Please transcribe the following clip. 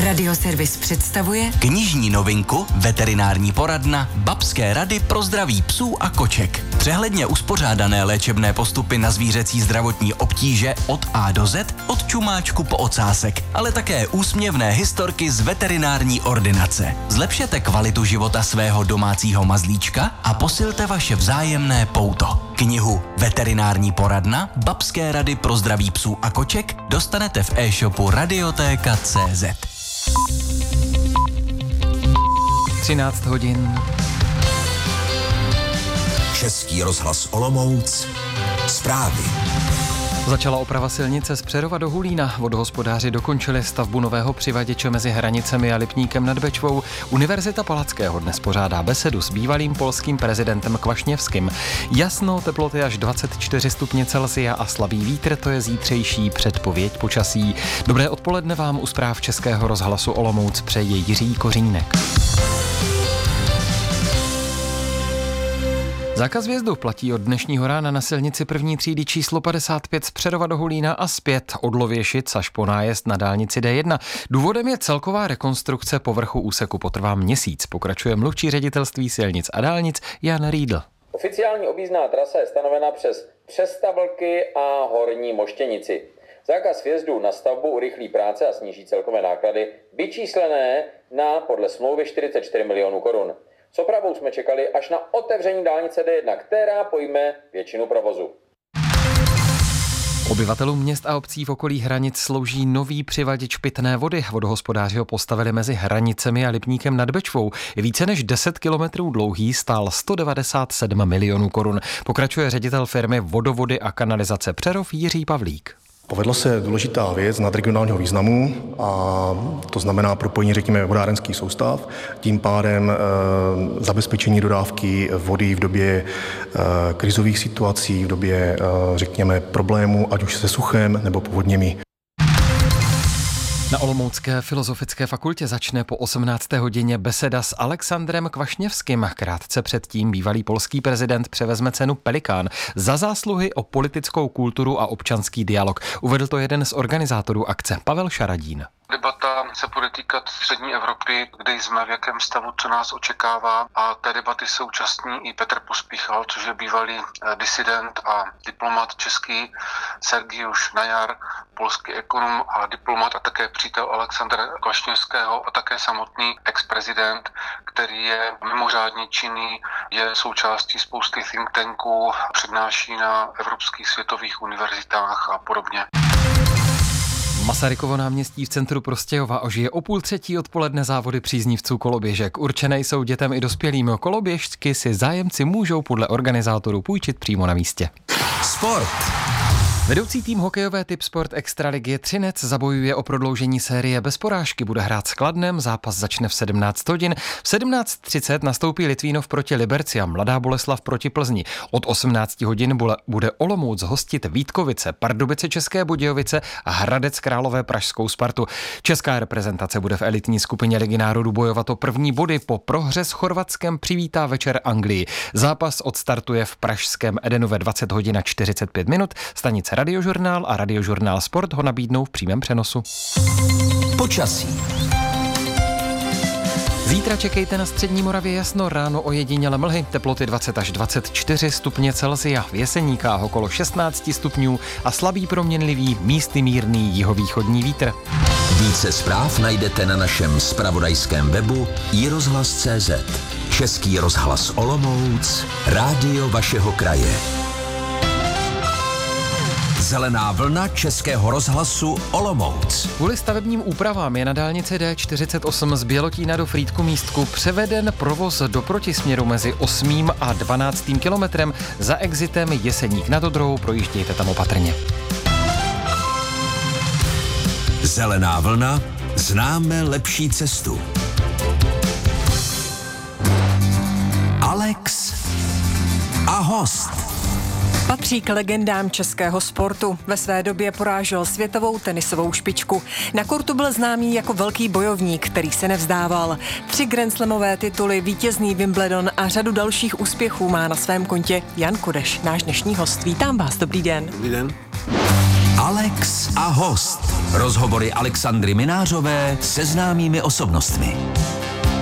Radioservis představuje knižní novinku Veterinární poradna Babské rady pro zdraví psů a koček. Přehledně uspořádané léčebné postupy na zvířecí zdravotní obtíže od A do Z, od čumáčku po ocásek, ale také úsměvné historky z veterinární ordinace. Zlepšete kvalitu života svého domácího mazlíčka a posilte vaše vzájemné pouto. Knihu Veterinární poradna Babské rady pro zdraví psů a koček dostanete v e-shopu Radiotéka.cz. 13 hodin. Český rozhlas Olomouc. Zprávy. Začala oprava silnice z Přerova do Hulína. Vodohospodáři dokončili stavbu nového přivaděče mezi Hranicemi a Lipníkem nad Bečvou. Univerzita Palackého dnes pořádá besedu s bývalým polským prezidentem Kvašněvským. Jasno, teploty až 24 stupně Celsia a slabý vítr, to je zítřejší předpověď počasí. Dobré odpoledne vám u zpráv Českého rozhlasu Olomouc přeje Jiří Kořínek. Zákaz vjezdu platí od dnešního rána na silnici první třídy číslo 55 z Přerova do Hulína a zpět od Lověšic až po nájezd na dálnici D1. Důvodem je celková rekonstrukce povrchu úseku, potrvá měsíc, pokračuje mluvčí ředitelství silnic a dálnic Jan Riedl. Oficiální objízdná trasa je stanovena přes Přestavlky a Horní Moštěnici. Zákaz vjezdu na stavbu urychlí práce a sníží celkové náklady, vyčíslené na podle smlouvy 44 milionů korun. S opravou jsme čekali až na otevření dálnice D1, která pojme většinu provozu. Obyvatelům měst a obcí v okolí Hranic slouží nový přivaděč pitné vody. Vodohospodáři ho postavili mezi Hranicemi a Lipníkem nad Bečvou. Je více než 10 kilometrů dlouhý, stál 197 milionů korun. Pokračuje ředitel firmy Vodovody a kanalizace Přerov Jiří Pavlík. Povedla se důležitá věc nadregionálního významu a to znamená propojení, řekněme, vodárenských soustav, tím pádem zabezpečení dodávky vody v době krizových situací, v době, řekněme, problémů, ať už se suchem nebo povodněmi. Na Olomoucké filozofické fakultě začne po 18. hodině beseda s Alexandrem Kvašněvským. Krátce předtím bývalý polský prezident převezme cenu Pelikán za zásluhy o politickou kulturu a občanský dialog. Uvedl to jeden z organizátorů akce, Pavel Šaradín. Debata se bude týkat střední Evropy, kde jsme, v jakém stavu, co nás očekává, a té debaty se účastní i Petr Pospíchal, což je bývalý disident a diplomat český, Sergiuš Najar, polský ekonom a diplomat a také přítel Alexandra Kvašněvského a také samotný ex-prezident, který je mimořádně činný, je součástí spousty think tanků, přednáší na evropských světových univerzitách a podobně. Masarykovo náměstí v centru Prostějova ožije o 2:30 odpoledne závody příznivců koloběžek. Určené jsou dětem i dospělým. Koloběžky si zájemci můžou podle organizátorů půjčit přímo na místě. Sport. Vedoucí tým hokejové Typ Sport Extraligy Třinec zabojuje o prodloužení série bez porážky. Bude hrát s Kladnem, zápas začne v 17 hodin. V 17:30 nastoupí Litvínov proti Liberci a Mladá Boleslav proti Plzni. Od 18 hodin bude Olomouc hostit Vítkovice, Pardubice České Budějovice a Hradec Králové pražskou Spartu. Česká reprezentace bude v elitní skupině Ligy národů bojovat o první body. Po prohře s Chorvatskem přivítá večer Anglii. Zápas odstartuje v pražském Edenu ve 20 hodin a 45 minut. Stanice Radiožurnál a Radiožurnál Sport ho nabídnou v přímém přenosu. Počasí. Zítra čekejte na střední Moravě jasno, ráno ojediněle mlhy, teploty 20 až 24 stupně Celsia, v Jeseníkách okolo 16 stupňů a slabý proměnlivý, místy mírný jihovýchodní vítr. Více zpráv najdete na našem zpravodajském webu iRozhlas.cz. Český rozhlas Olomouc, rádio vašeho kraje. Zelená vlna Českého rozhlasu Olomouc. Kvůli stavebním úpravám je na dálnici D48 z Bělotína do Frýdku-Místku převeden provoz do protisměru mezi 8. a 12. kilometrem za exitem Jeseník nad Odrou, projíždějte tam opatrně. Zelená vlna, známe lepší cestu. Alex a host. Patří k legendám českého sportu. Ve své době porážel světovou tenisovou špičku. Na kurtu byl známý jako velký bojovník, který se nevzdával. 3 grandslamové tituly, vítězný Wimbledon a řadu dalších úspěchů má na svém kontě Jan Kudeš, náš dnešní host. Vítám vás, dobrý den. Dobrý den. Alex a host. Rozhovory Alexandry Minářové se známými osobnostmi.